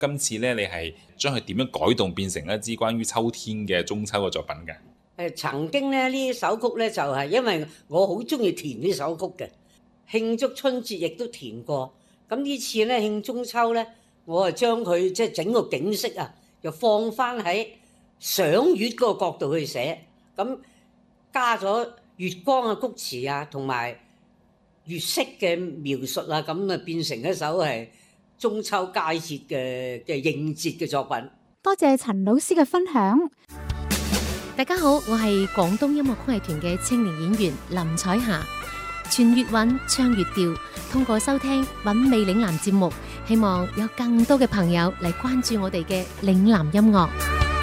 今次呢，你係將佢點樣改動變成一支關於秋天嘅中秋嘅作品㗎？ 曾經咧呢首曲咧就係因為我好中意填呢首曲嘅，慶祝春節亦都填過。咁呢次咧慶中秋咧，我係將佢即係整個景色啊，又放翻喺賞月嗰個角度去寫，咁加咗月光嘅曲詞啊，同埋月色嘅描述啊，咁啊變成一首係中秋佳節嘅應節嘅作品。 多謝陳老師嘅分享。 大家好，我係廣東音樂曲藝團嘅青年演員林彩霞。傳粵韻，唱粵調，通過收聽韻味嶺南節目，希望有更多嘅朋友嚟關注我哋嘅嶺南音樂。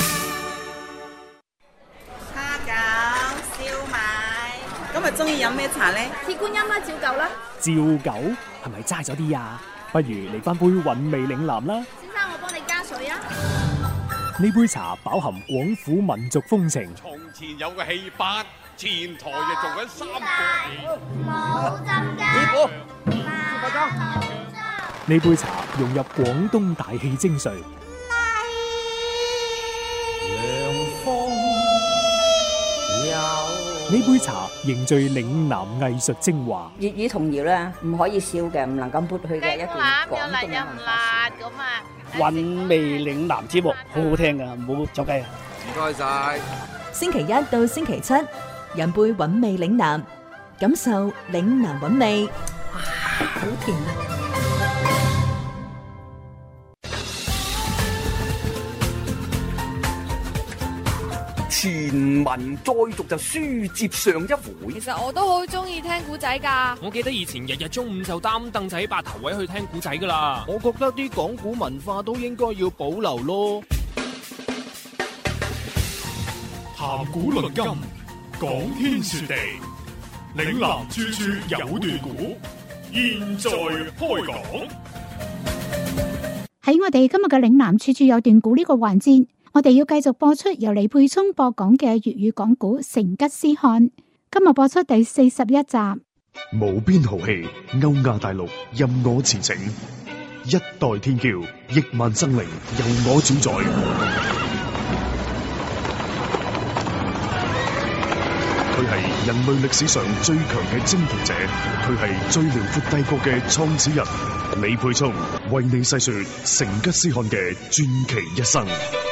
蝦餃、燒賣，今日中意飲咩茶呢？ 鐵觀音啦，照舊啦。 照舊係咪齋咗啲啊？不如嚟翻杯韻味嶺南啦。 先生，我幫你加水啊。 呢杯茶飽含廣府民族風情。 從前有個戲班，前台就做緊三個戲。 冇針㗎。 呢杯茶融入廣東大氣精髓。呢杯茶凝聚嶺南藝術精華。 粵語童謠咧，唔可以少嘅，唔能夠撥去嘅一段廣東嘅文化。 韻味嶺南節目好好聽噶，唔好走雞啊！ 唔該晒。 星期一到星期七，飲杯韻味嶺南，感受嶺南韻味。 哇，好甜啊！ 前文再續就書接上一回。 其實我都好中意聽古仔噶。 我記得以前日日中午就擔凳仔8頭位去聽古仔噶啦。 我覺得啲講古文化都應該要保留咯。 談古論今，講天說地，嶺南處處有段古。現在開講。 喺我哋今日嘅嶺南處處有段古呢個環節，我哋要繼續播出由李沛聰播講嘅粵語講古《成吉思汗》。今日播出第41集。 無邊豪氣，歐亞大陸任我馳騁，一代天驕，億萬生靈由我主宰。佢係人類歷史上最強嘅征服者，佢係最遼闊帝國嘅創始人。李沛聰為你細說成吉思汗嘅傳奇一生。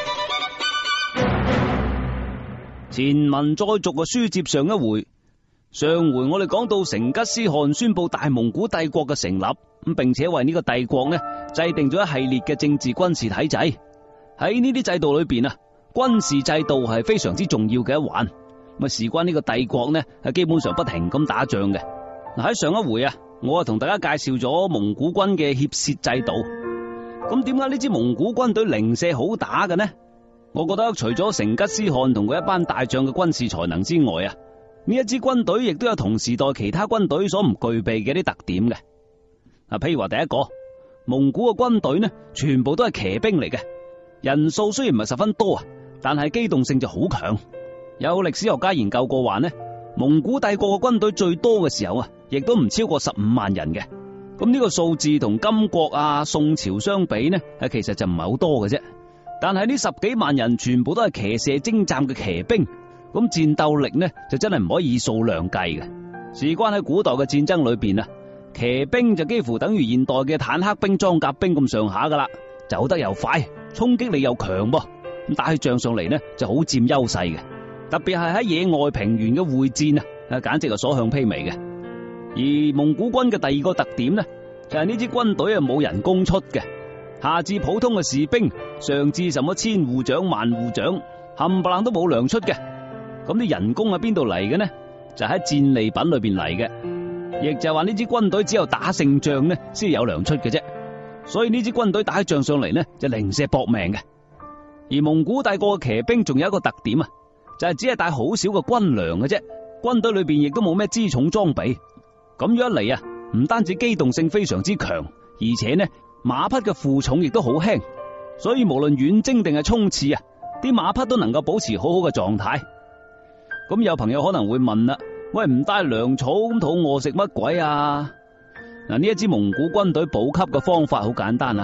前文再續嘅書接上一回，上回我哋講到成吉思汗宣布大蒙古帝國嘅成立，咁並且為呢個帝國呢制定咗一系列嘅政治軍事體制。喺呢啲制度裏邊啊，軍事制度係非常之重要嘅一環。咁事關呢個帝國呢係基本上不停咁打仗嘅。嗱，喺上一回啊，我同大家介紹咗蒙古軍嘅協攝制度。咁點解呢支蒙古軍隊零舍好打嘅呢？我覺得除咗成吉思汗同佢一班大將嘅軍事才能之外啊，呢一支軍隊亦都有同時代其他軍隊所唔具備嘅啲特點嘅。嗱，譬如話第一個，蒙古嘅軍隊呢，全部都係騎兵嚟嘅，人數雖然唔係十分多啊，但係機動性就好強。有歷史學家研究過話呢，蒙古帝國嘅軍隊最多嘅時候啊，亦都唔超過15萬人嘅。咁呢個數字同金國啊、宋朝相比呢，其實就唔係好多嘅啫。但係呢10幾萬人全部都係騎射精湛嘅騎兵，咁戰鬥力呢就真係唔可以以數量計嘅。事關喺古代嘅戰爭裏邊啊，騎兵就幾乎等於現代嘅坦克兵、裝甲兵咁上下噶啦，走得又快，衝擊力又強噃，咁打起仗上嚟呢就好佔優勢嘅。特別係喺野外平原嘅會戰啊，簡直係所向披靡嘅。而蒙古軍嘅第二個特點呢，就係呢支軍隊冇人工出嘅。下至普通嘅士兵，上至什麼千戶長、萬戶長，冚唪唥都冇糧出嘅。咁啲人工喺邊度嚟嘅呢？就喺戰利品裏邊嚟嘅，亦就係話呢支軍隊只有打勝仗呢先有糧出嘅啫。所以呢支軍隊打起仗上嚟呢就零舍搏命嘅。而蒙古帝國嘅騎兵仲有一個特點啊，就係只係帶好少嘅軍糧嘅啫，軍隊裏邊亦都冇咩輜重裝備。咁樣一嚟啊，唔單止機動性非常之強，而且呢馬匹嘅負重亦都好輕，所以無論遠征定係衝刺啊，啲馬匹都能夠保持好好嘅狀態。咁有朋友可能會問啦，喂，唔帶糧草咁肚餓食乜鬼啊？嗱，呢一支蒙古軍隊補給嘅方法好簡單啊，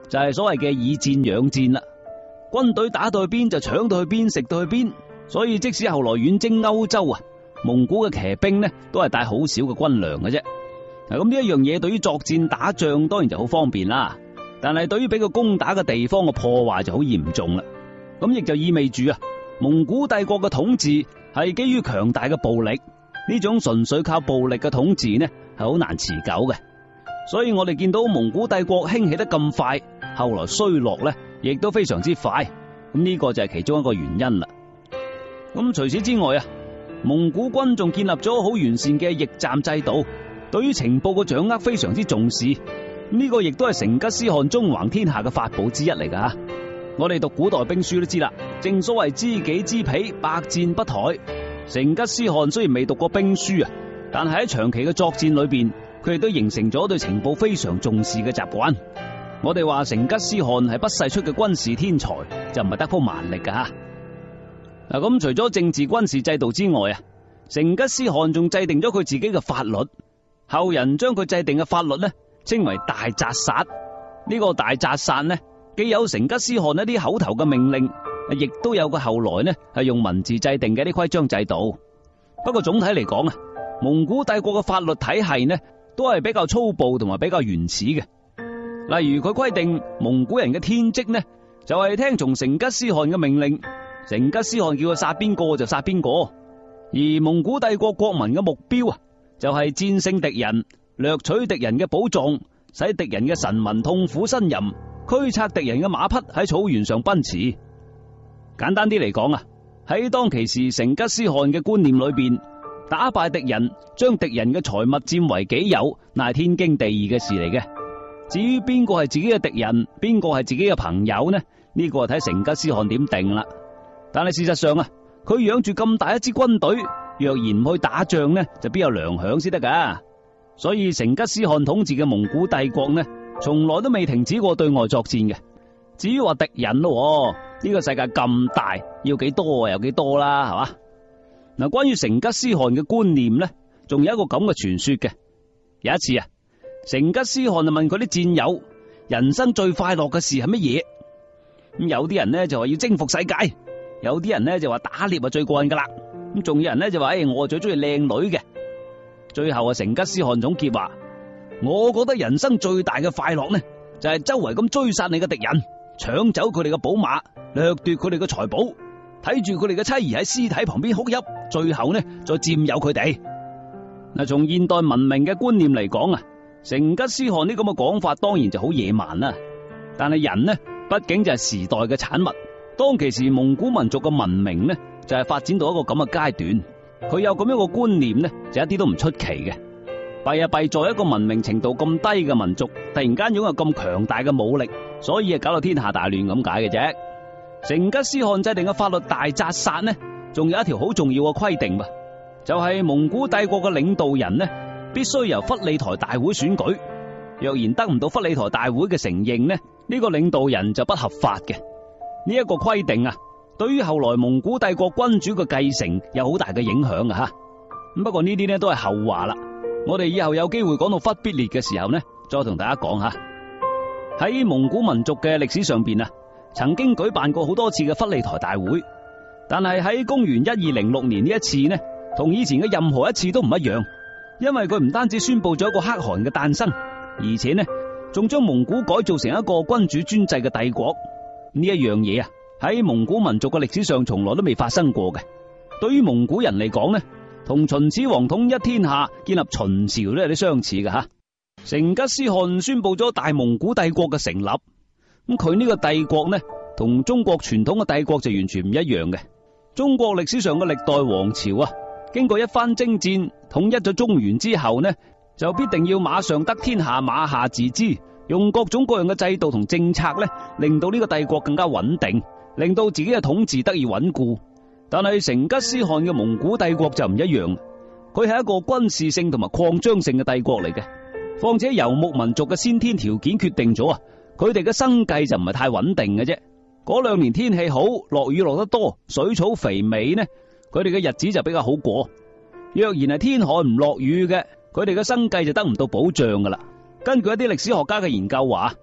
就係所謂嘅以戰養戰啦。軍隊打到去邊就搶到去邊，食到去邊。所以即使後來遠征歐洲啊，蒙古嘅騎兵呢都係帶好少嘅軍糧嘅啫。嗱，咁呢一樣嘢對於作戰打仗當然就好方便啦，但係對於俾佢攻打嘅地方嘅破壞就好嚴重啦。咁亦就意味住啊，蒙古帝國嘅統治係基於強大嘅暴力，呢種純粹靠暴力嘅統治呢係好難持久嘅。所以我哋見到蒙古帝國興起得咁快，後來衰落呢亦都非常之快。咁呢個就係其中一個原因啦。咁除此之外啊，蒙古軍仲建立咗好完善嘅驛站制度，對於情報嘅掌握非常之重視。呢個亦都係成吉思汗縱橫天下嘅法寶之一嚟噶。我哋讀古代兵書都知啦，正所謂知己知彼，百戰不殆。成吉思汗雖然未讀過兵書啊，但係喺長期嘅作戰裏邊，佢亦都形成咗對情報非常重視嘅習慣。我哋話成吉思汗係不世出嘅軍事天才，就唔係得鋪蠻力噶吓。嗱，咁除咗政治軍事制度之外啊，成吉思汗仲制定咗佢自己嘅法律，後人將佢制定嘅法律呢稱為大札薩。呢個大札薩呢，既有成吉思汗一啲口頭嘅命令，亦都有佢後來呢係用文字制定嘅一啲規章制度。不過總體嚟講啊，蒙古帝國嘅法律體系呢都係比較粗暴同埋比較原始嘅。例如佢規定蒙古人嘅天職呢就係聽從成吉思汗嘅命令，成吉思汗叫佢殺邊個就殺邊個。而蒙古帝國國民嘅目標啊，就係戰勝敵人，掠取敵人嘅寶藏，使敵人嘅臣民痛苦呻吟，驅策敵人嘅馬匹喺草原上奔馳。簡單啲嚟講啊，喺當其時成吉思汗嘅觀念裏邊，打敗敵人，將敵人嘅財物佔為己有，乃係天經地義嘅事嚟嘅。至於邊個係自己嘅敵人，邊個係自己嘅朋友呢？呢個係睇成吉思汗點定啦。但係事實上啊，佢養住咁大一支軍隊，若然唔去打仗呢，就邊有糧餉先得噶。所以成吉思汗統治嘅蒙古帝國呢，從來都未停止過對外作戰嘅。至於話敵人咯，呢個世界咁大，要幾多有幾多啦，係嘛？嗱，關於成吉思汗嘅觀念呢，仲有一個咁嘅傳說嘅。有一次啊，成吉思汗就問佢啲戰友，人生最快樂嘅事係乜嘢？咁有啲人呢就話要征服世界，有啲人呢就話打獵啊最過癮噶啦，咁仲有人呢就話我最中意靚女嘅。最後啊，成吉思汗總結話：我覺得人生最大嘅快樂呢，就係周圍咁追殺你嘅敵人，搶走佢哋嘅寶馬，掠奪佢哋嘅財寶，睇住佢哋嘅妻兒喺屍體旁邊哭泣，最後呢再佔有佢哋。嗱，從現代文明嘅觀念嚟講啊，成吉思汗呢咁嘅講法當然就好野蠻啦。但係人呢，畢竟就係時代嘅產物。當其時蒙古民族嘅文明呢，就係發展到一個咁嘅階段。佢有咁樣嘅觀念呢，就一啲都唔出奇嘅。弊啊弊在一個文明程度咁低嘅民族，突然間擁有咁強大嘅武力，所以啊搞到天下大亂咁解嘅啫。成吉思汗制定嘅法律大札薩呢，仲有一條好重要嘅規定噃，就係蒙古帝國嘅領導人呢，必須由忽利台大會選舉。若然得唔到忽利台大會嘅承認呢，呢個領導人就不合法嘅。呢一個規定啊，對於後來蒙古帝國君主嘅繼承有好大嘅影響啊！吓，不過呢啲呢都係後話啦。我哋以後有機會講到忽必烈嘅時候呢，再同大家講下。喺蒙古民族嘅歷史上邊啊，曾經舉辦過好多次嘅忽利台大會，但係喺公元1206年呢一次呢，同以前嘅任何一次都唔一樣，因為佢唔單止宣布咗一個可汗嘅誕生，而且呢仲將蒙古改造成一個君主專制嘅帝國。呢一樣嘢啊，喺蒙古民族嘅歷史上從來都未發生過嘅。對於蒙古人嚟講呢，同秦始皇統一天下建立秦朝都有啲相似嘅吓。成吉思汗宣布咗大蒙古帝國嘅成立，咁佢呢個帝國呢，同中國傳統嘅帝國就完全唔一樣嘅。中國歷史上嘅歷代王朝啊，經過一番征戰統一咗中原之後呢，就必定要馬上得天下，馬下自知，用各種各樣嘅制度同政策呢，令到呢個帝國更加穩定，令到自己嘅統治得以穩固。但係成吉思汗嘅蒙古帝國就唔一樣，佢係一個軍事性同埋擴張性嘅帝國嚟嘅。況且游牧民族嘅先天條件決定咗啊，佢哋嘅生計就唔係太穩定嘅啫。嗰兩年天氣好，落雨落得多，水草肥美呢，佢哋嘅日子就比較好過。若然係天旱唔落雨嘅，佢哋嘅生計就得唔到保障噶啦。根據一啲歷史學家嘅研究話，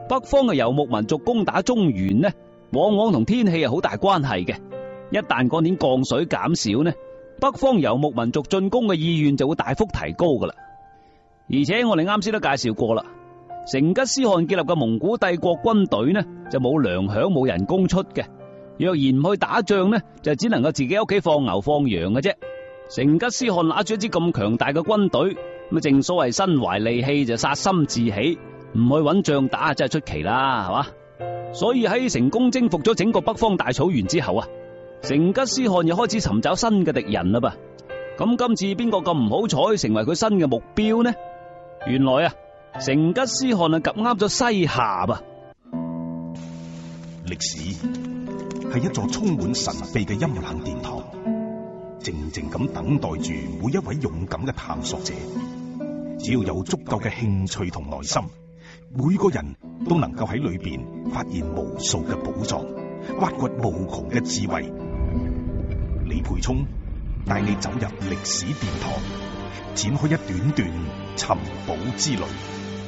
北方嘅游牧民族攻打中原呢，往往同天氣係好大關係嘅。一旦嗰年降水減少呢，北方游牧民族進攻嘅意願就會大幅提高噶啦。而且我哋啱先都介紹過啦，成吉思汗建立嘅蒙古帝國軍隊呢，就冇糧餉冇人工出嘅。若然唔去打仗呢，就只能夠自己喺屋企放牛放羊嘅啫。成吉思汗拿住一支咁強大嘅軍隊，咁正所謂身懷利器就殺心自起，唔去揾仗打真係出奇啦，係嘛？所以喺成功征服咗整個北方大草原之後啊，成吉思汗又開始尋找新嘅敵人啦噃。咁今次邊個咁唔好彩成為佢新嘅目標呢？原來啊，成吉思汗啊夾啱咗西夏噃。 歷史係一座充滿神秘嘅陰冷殿堂，靜靜咁等待住每一位勇敢嘅探索者。只要有足夠嘅興趣同耐心，每個人都能夠喺裏邊發現無數嘅寶藏，挖掘無窮嘅智慧。李培聰帶你走入歷史殿堂，展開一段段尋寶之旅。